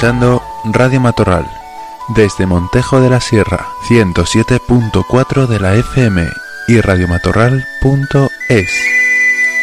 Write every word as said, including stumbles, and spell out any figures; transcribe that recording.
escuchando Radio Matorral, desde Montejo de la Sierra, ciento siete punto cuatro de la F M y radiomatorral punto es.